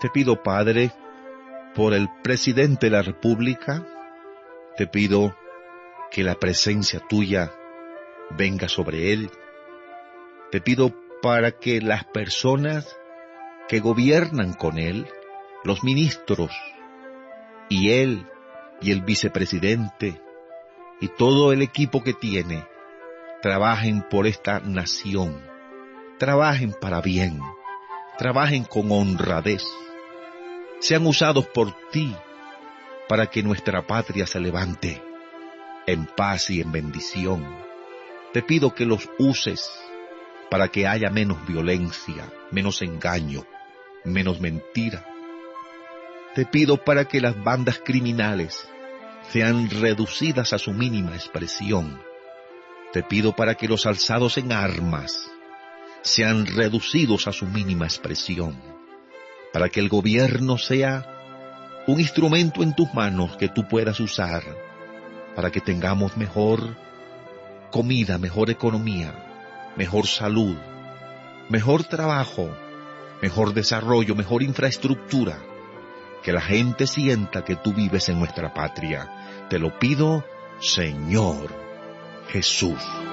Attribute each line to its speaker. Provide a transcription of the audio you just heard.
Speaker 1: Te pido, Padre, por el presidente de la República, te pido que la presencia tuya venga sobre él. Te pido para que las personas que gobiernan con él, los ministros, y él, y el vicepresidente, y todo el equipo que tiene, trabajen por esta nación, trabajen para bien, trabajen con honradez, sean usados por ti para que nuestra patria se levante en paz y en bendición. Te pido que los uses para que haya menos violencia, menos engaño, menos mentira. Te pido para que las bandas criminales sean reducidas a su mínima expresión. Te pido para que los alzados en armas sean reducidos a su mínima expresión, para que el gobierno sea un instrumento en tus manos que tú puedas usar para que tengamos mejor comida, mejor economía, mejor salud, mejor trabajo, mejor desarrollo, mejor infraestructura, que la gente sienta que tú vives en nuestra patria. Te lo pido, Señor Jesús.